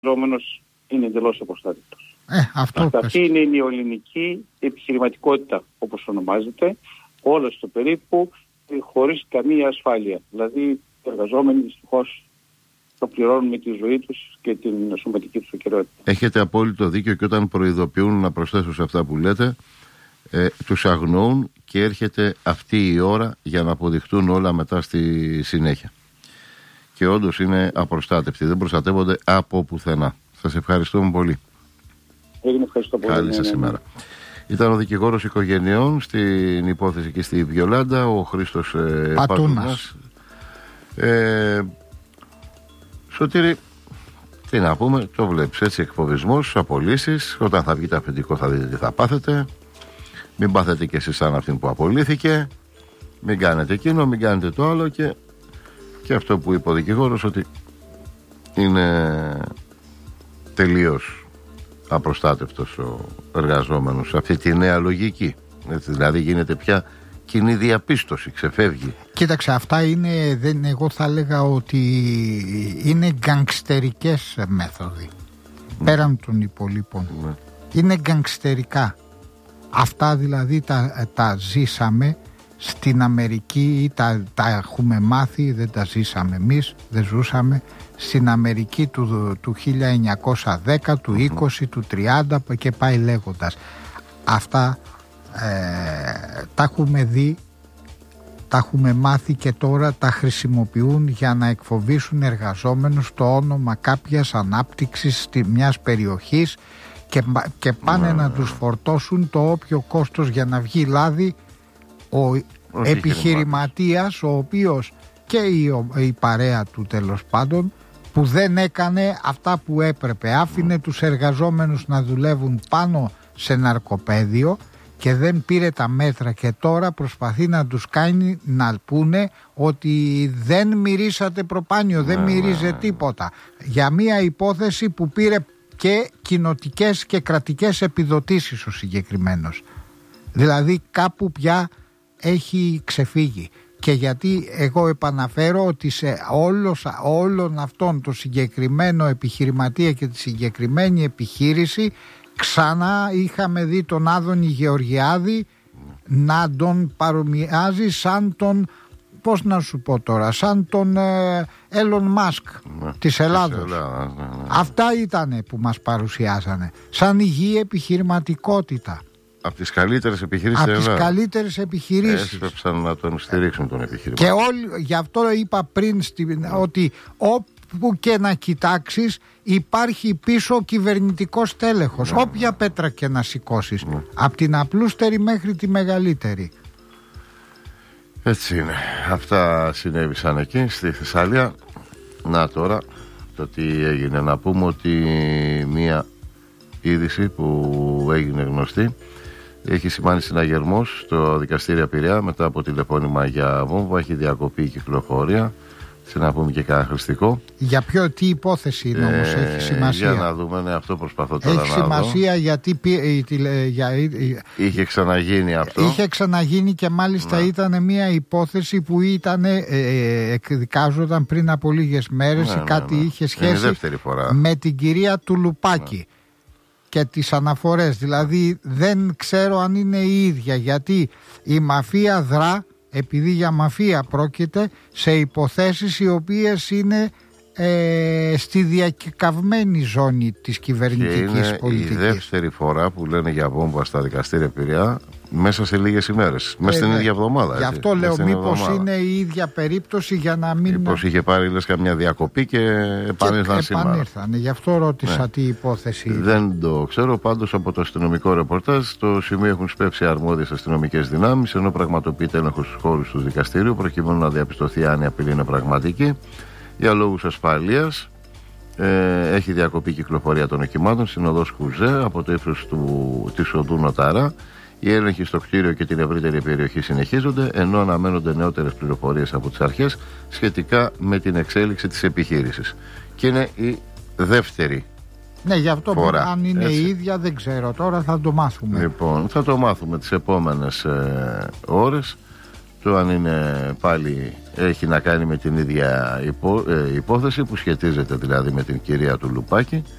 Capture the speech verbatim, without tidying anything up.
εργαζόμενος είναι εντελώς αποστάτητος. Ε, αυτό Αυτή είναι η νεοελληνική επιχειρηματικότητα, όπως ονομάζεται, όλα στο περίπου, χωρίς καμία ασφάλεια. Δηλαδή, οι εργαζόμενοι δυστυχώς θα πληρώνουν με τη ζωή τους και την σωματική τους ακεραιότητα. Έχετε απόλυτο δίκιο, και όταν προειδοποιούν, να προσθέσω σε αυτά που λέτε, ε, τους αγνοούν και έρχεται αυτή η ώρα για να αποδειχτούν όλα μετά στη συνέχεια. Και όντως είναι απροστάτευτοι, δεν προστατεύονται από πουθενά. Σας ευχαριστούμε πολύ. Έγινε, ευχαριστώ πολύ. Καλή σας ημέρα. Ήταν ο δικηγόρος οικογενειών στην υπόθεση και στη Βιολάντα, ο Χρήστος ε, Πατούνας. Ε, Σωτήρη, τι να πούμε, το βλέπεις έτσι, εκφοβισμός, απολύσεις. Όταν θα βγει το αφεντικό θα δείτε τι θα πάθετε. Μην πάθετε κι εσείς σαν αυτήν που απολύθηκε. Μην κάνετε εκείνο, μην κάνετε το άλλο. Και, και αυτό που είπε ο δικηγόρος, ότι είναι τελείως απροστάτευτος ο εργαζόμενος σε αυτή τη νέα λογική. Έτσι, δηλαδή γίνεται πια κοινή διαπίστωση, ξεφεύγει. Κοίταξε, αυτά είναι, δεν, εγώ θα έλεγα ότι είναι γκανγκστερικές μέθοδοι, mm. πέραν των υπολείπων. Mm. Είναι γκανγκστερικά. Αυτά δηλαδή τα, τα ζήσαμε στην Αμερική, ή τα, τα έχουμε μάθει, δεν τα ζήσαμε εμείς, δεν ζούσαμε στην Αμερική του, του χίλια εννιακόσια δέκα, του είκοσι, του τριάντα και πάει λέγοντας. Αυτά ε, τα έχουμε δει, τα έχουμε μάθει και τώρα τα χρησιμοποιούν για να εκφοβήσουν εργαζόμενους στο όνομα κάποιας ανάπτυξης στη μιας περιοχής και, και πάνε mm. να τους φορτώσουν το όποιο κόστος για να βγει λάδι ο Όχι επιχειρηματίας, ο οποίος και η, η παρέα του τέλος πάντων, που δεν έκανε αυτά που έπρεπε. Άφηνε mm. τους εργαζόμενους να δουλεύουν πάνω σε ναρκοπαίδιο και δεν πήρε τα μέτρα, και τώρα προσπαθεί να τους κάνει να πούνε ότι δεν μυρίσατε προπάνιο, δεν μυρίζει τίποτα, για μια υπόθεση που πήρε και κοινοτικές και κρατικές επιδοτήσεις ο συγκεκριμένος. Δηλαδή κάπου πια έχει ξεφύγει. Και γιατί εγώ επαναφέρω ότι σε όλος, όλων αυτών το συγκεκριμένο επιχειρηματία και τη συγκεκριμένη επιχείρηση ξανά είχαμε δει τον Άδωνη Γεωργιάδη να τον παρομοιάζει σαν τον, πώς να σου πω τώρα, σαν τον ε, Elon Musk ναι, της Ελλάδος. Της Ελλάδα, ναι, ναι. Αυτά ήτανε που μας παρουσιάζανε σαν υγιή επιχειρηματικότητα. Από τις καλύτερες επιχειρήσεις Από τις καλύτερες επιχειρήσεις. Έσπεψαν να τον στηρίξουν τον επιχειρηματία. Και όλοι, γι' αυτό είπα πριν στην, mm. ότι όπου και να κοιτάξεις υπάρχει πίσω κυβερνητικός τέλεχος. Mm. Όποια πέτρα και να σηκώσεις. Mm. Από την απλούστερη μέχρι τη μεγαλύτερη. Έτσι είναι. Αυτά συνέβησαν εκεί στη Θεσσαλία. Να τώρα το τι έγινε. Να πούμε ότι μία είδηση που έγινε γνωστή έχει σημάνει συναγερμός στο δικαστήριο Πειραιά μετά από τηλεφώνημα για βόμβα. Έχει διακοπεί η κυκλοφορία. Σε να πούμε και κανένα χρηστικό. Για ποιο, τι υπόθεση είναι όμως, ε, έχει σημασία? Για να δούμε, ναι, αυτό προσπαθώ τώρα έχει να σημασία δω. Γιατί πι, για, για, είχε ξαναγίνει αυτό. Είχε ξαναγίνει και μάλιστα ναι. ήταν μια υπόθεση που ήταν, ε, ε, εκδικάζονταν πριν από λίγες μέρες, ναι, κάτι ναι, ναι. είχε σχέση με την κυρία Τουλουπάκη. Ναι. Και τις αναφορές, δηλαδή δεν ξέρω αν είναι η ίδια, γιατί η μαφία δρά, επειδή για μαφία πρόκειται, σε υποθέσεις οι οποίες είναι ε, στη διακεκαυμένη ζώνη της κυβερνητικής πολιτικής. Είναι η δεύτερη φορά που λένε για βόμβα στα δικαστήρια Πειραιά μέσα σε λίγες ημέρες, μέσα ε, στην ναι. ίδια εβδομάδα. Γι' αυτό λέω μήπως είναι η ίδια περίπτωση, για να μην... Μήπως είχε πάρει λες καμιά διακοπή και επανήλθαν σήμερα. Επανήλθαν, γι' αυτό ρώτησα ναι. τι υπόθεση. Δεν το ξέρω, πάντως από το αστυνομικό ρεπορτάζ στο σημείο έχουν σπεύσει αρμόδιες αστυνομικές δυνάμεις, ενώ πραγματοποιείται έλεγχος στους χώρους του δικαστηρίου προκειμένου να διαπιστωθεί αν η απειλή είναι πραγματική. Για λόγους ασφαλείας ε, έχει διακοπεί κυκλοφορία των οχημάτων στην οδό Σκουζέ από το ύψος του, της οδού Νοτάρα. Οι έλεγχοι στο κτίριο και την ευρύτερη περιοχή συνεχίζονται, ενώ αναμένονται νεότερες πληροφορίες από τις αρχές σχετικά με την εξέλιξη της επιχείρησης. Και είναι η δεύτερη Ναι, γι' αυτό φορά, αν είναι έτσι. η ίδια δεν ξέρω, τώρα θα το μάθουμε. Λοιπόν, θα το μάθουμε τις επόμενες ε, ώρες. το αν είναι πάλι έχει να κάνει με την ίδια υπό, ε, υπόθεση που σχετίζεται δηλαδή με την κυρία του Λουπάκη.